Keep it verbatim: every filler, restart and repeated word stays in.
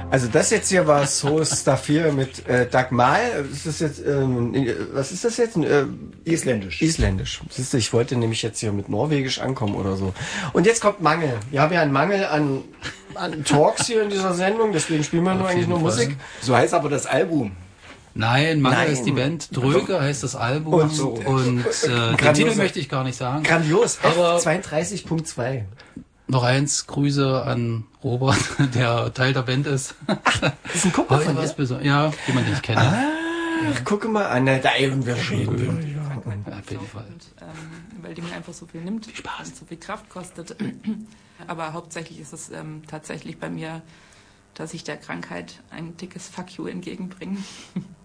Also das jetzt hier war So Stuff hier mit äh, Dagmar. Ist das jetzt, ähm, was ist das jetzt? Äh, Isländisch. Isländisch. Siehst du, ich wollte nämlich jetzt hier mit Norwegisch ankommen oder so. Und jetzt kommt Mangel. Wir haben ja einen Mangel an, an Talks hier in dieser Sendung, deswegen spielen wir nur eigentlich nur Fall. Musik. So heißt aber das Album. Nein, Mangel Nein. ist die Band, Dröge heißt das Album und, so. und äh, den Titel möchte ich gar nicht sagen. Grandios, aber zweiunddreißig Punkt zwei. Noch eins, Grüße an Robert, der Teil der Band ist. Ach, das ist ein Kumpel von was Besonderes. Ja, jemand, den ich kenne. Ah, ja. Gucke mal an, da werden wir reden. Ja, auf jeden Fall. Und, ähm, weil die mir einfach so viel nimmt, viel Spaß. Und so viel Kraft kostet. Aber hauptsächlich ist es ähm, tatsächlich bei mir, dass ich der Krankheit ein dickes Fuck you entgegenbringe.